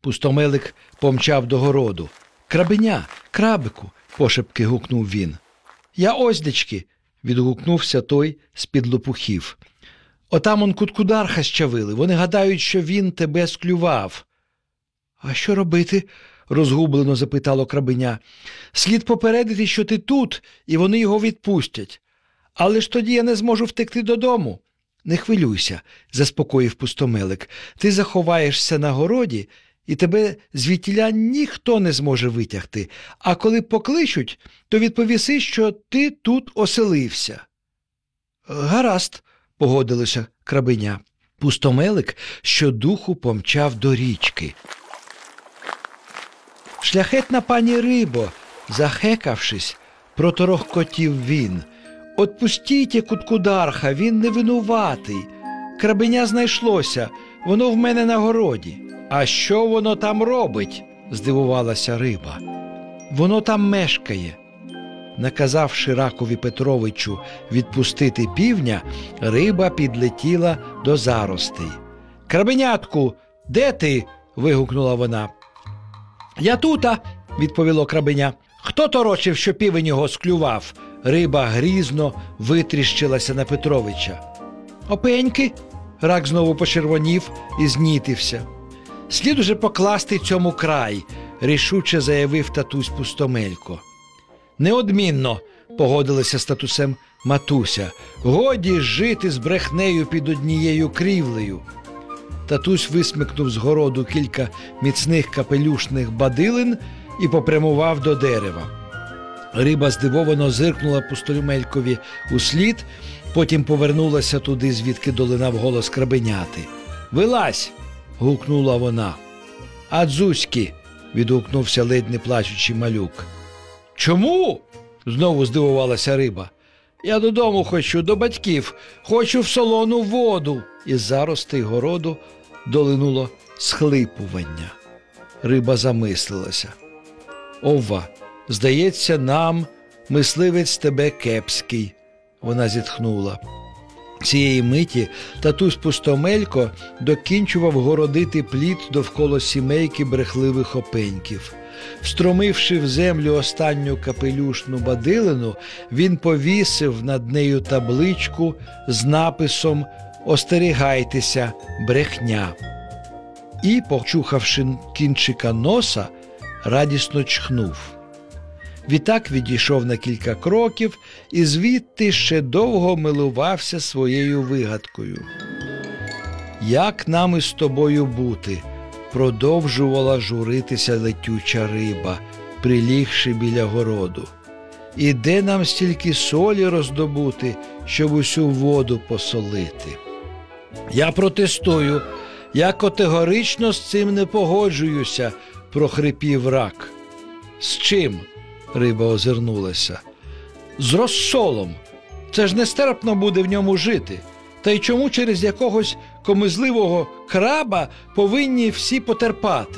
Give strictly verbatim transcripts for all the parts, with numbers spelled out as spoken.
Пустомелик помчав до городу. «Крабеня! Крабику!» – пошепки гукнув він. «Я оздечки!» – відгукнувся той з-під лопухів. «Отам он куткударха щавили. Вони гадають, що він тебе склював». «А що робити?» – розгублено запитало крабеня. «Слід попередити, що ти тут, і вони його відпустять. Але ж тоді я не зможу втекти додому». «Не хвилюйся», – заспокоїв Пустомелик. «Ти заховаєшся на городі, і тебе звідтіля ніхто не зможе витягти. А коли покличуть, то відповіси, що ти тут оселився». «Гаразд», – погодилося крабеня. Пустомелик щодуху помчав до річки. «Шляхетна пані рибо», – захекавшись, проторохкотів він. «Отпустіть куткударха, він не винуватий. Крабеня знайшлося, воно в мене на городі». «А що воно там робить?» – здивувалася риба. «Воно там мешкає». Наказавши Ракові Петровичу відпустити півня, риба підлетіла до заростей. «Крабенятку, де ти?» – вигукнула вона. «Я тута», – відповіло крабеня. «Хто торочив, що півень його склював?» Риба грізно витріщилася на Петровича. «Опеньки!» – рак знову почервонів і знітився. «Слід уже покласти цьому край», – рішуче заявив татусь Пустомелько. «Неодмінно», – погодилася з татусем матуся. «Годі жити з брехнею під однією крівлею». Татусь висмикнув з городу кілька міцних капелюшних бадилин і попрямував до дерева. Риба здивовано зиркнула Пустомелькові услід, потім повернулася туди, звідки долинав голос крабеняти. «Вилазь!» – гукнула вона. «А дзузьки!» – відгукнувся ледь не плачучий малюк. «Чому?» – знову здивувалася риба. «Я додому хочу, до батьків, хочу в солону воду!» Із заростей городу долинуло схлипування. Риба замислилася. «Ова, здається, нам мисливець тебе кепський», – вона зітхнула. Цієї миті татусь Пустомелько докінчував городити плід довкола сімейки брехливих опеньків. Встромивши в землю останню капелюшну бадилину, він повісив над нею табличку з написом «Остерігайтеся, брехня». І, почухавши кінчика носа, радісно чхнув. Відтак відійшов на кілька кроків і звідти ще довго милувався своєю вигадкою. «Як нам із тобою бути?» – продовжувала журитися летюча риба, прилігши біля городу. «І де нам стільки солі роздобути, щоб усю воду посолити?» «Я протестую, я категорично з цим не погоджуюся», – прохрипів рак. «З чим?» – риба озирнулася. «З розсолом. Це ж нестерпно буде в ньому жити. Та й чому через якогось комизливого краба повинні всі потерпати?»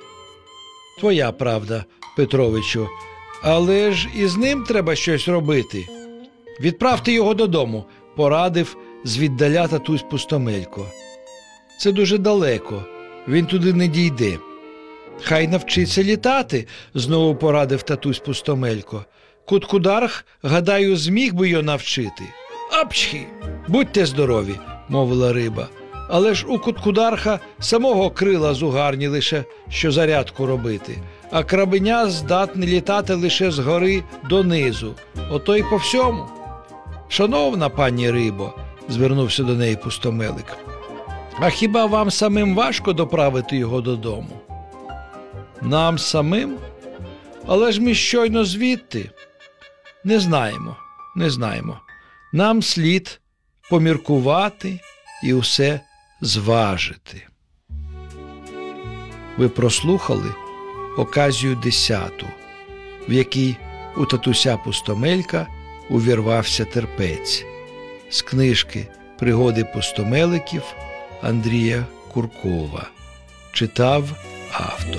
«Твоя правда, Петровичу, але ж і з ним треба щось робити. Відправте його додому», – порадив звіддаля татусь Пустомелько. «Це дуже далеко, він туди не дійде». «Хай навчиться літати», – знову порадив татусь Пустомелько. «Куткударх, гадаю, зміг би його навчити». «Апчхі! Будьте здорові», – мовила риба. «Але ж у куткударха самого крила зугарні лише, що зарядку робити, а крабеня здатне літати лише згори донизу. Ото й по всьому». «Шановна пані рибо», – звернувся до неї Пустомелик, – «а хіба вам самим важко доправити його додому?» «Нам самим? Але ж ми щойно звідти». «Не знаємо, не знаємо. Нам слід поміркувати і усе зважити». Ви прослухали оказію десяту, в якій у татуся Пустомелька увірвався терпець. З книжки «Пригоди Пустомеликів» Андрія Куркова. Читав автор.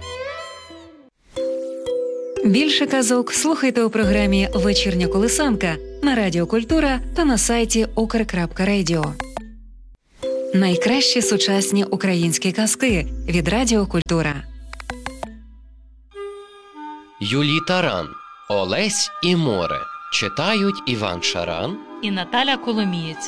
Більше казок слухайте у програмі «Вечірня колисанка» на Радіо Культура та на сайті укр крапка радіо. Найкращі сучасні українські казки від Радіо Культура. Юлій Таран. Олесь і море. Читають Іван Шаран і Наталя Коломієць.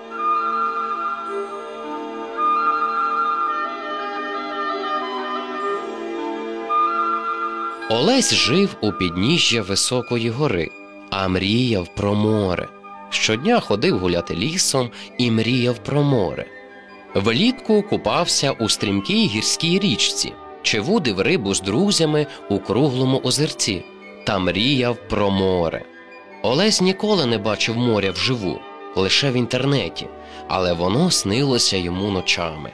Олесь жив у підніжжя високої гори, а мріяв про море. Щодня ходив гуляти лісом і мріяв про море. Влітку купався у стрімкій гірській річці, чи вудив рибу з друзями у круглому озерці та мріяв про море. Олесь ніколи не бачив моря вживу, лише в інтернеті, але воно снилося йому ночами.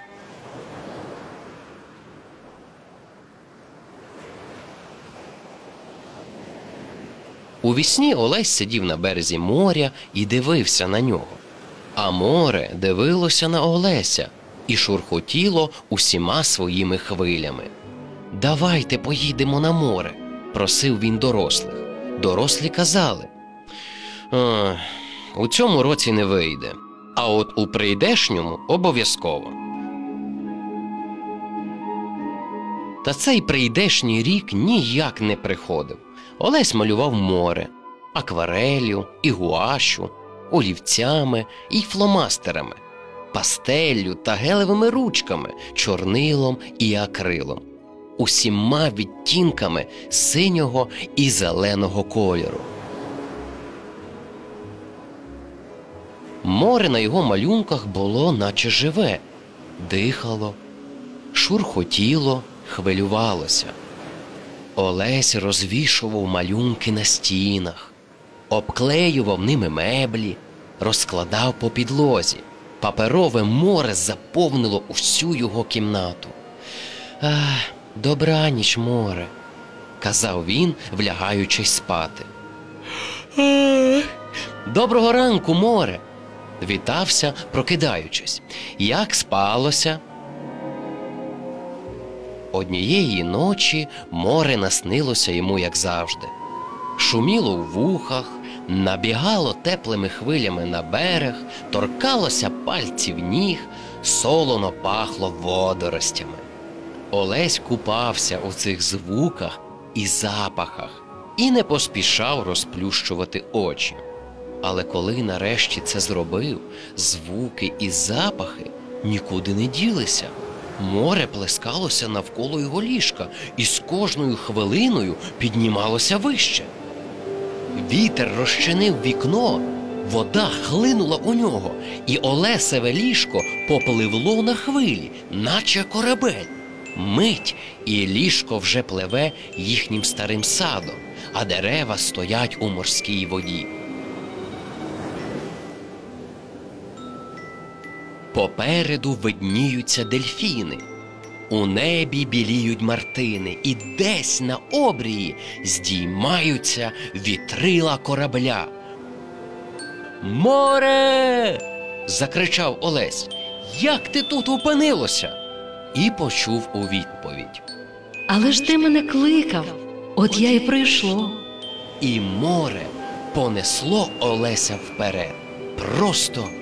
Увісні Олесь сидів на березі моря і дивився на нього. А море дивилося на Олеся і шурхотіло усіма своїми хвилями. «Давайте поїдемо на море», – просив він дорослих. Дорослі казали: «У цьому році не вийде, а от у прийдешньому обов'язково». Та цей прийдешній рік ніяк не приходив. Олесь малював море аквареллю і гуашу, олівцями і фломастерами, пастеллю та гелевими ручками, чорнилом і акрилом, усіма відтінками синього і зеленого кольору. Море на його малюнках було наче живе, дихало, шурхотіло, хвилювалося. Олесь розвішував малюнки на стінах, обклеював ними меблі, розкладав по підлозі. Паперове море заповнило усю його кімнату. «Ах, добраніч, море», – казав він, влягаючись спати. «Доброго ранку, море», – вітався, прокидаючись. «Як спалося?» Однієї ночі море наснилося йому, як завжди. Шуміло у вухах, набігало теплими хвилями на берег, торкалося пальців ніг, солоно пахло водоростями. Олесь купався у цих звуках і запахах і не поспішав розплющувати очі. Але коли нарешті це зробив, звуки і запахи нікуди не ділися. Море плескалося навколо його ліжка і з кожною хвилиною піднімалося вище. Вітер розчинив вікно, вода хлинула у нього, і Олесеве ліжко попливло на хвилі, наче корабель. Мить, і ліжко вже пливе їхнім старим садом, а дерева стоять у морській воді. Попереду видніються дельфіни, у небі біліють мартини, і десь на обрії здіймаються вітрила корабля. «Море!» – закричав Олесь. «Як ти тут опинилося?» І почув у відповідь: «Але ж ти мене кликав, от я й прийшло». І море понесло Олеся вперед, просто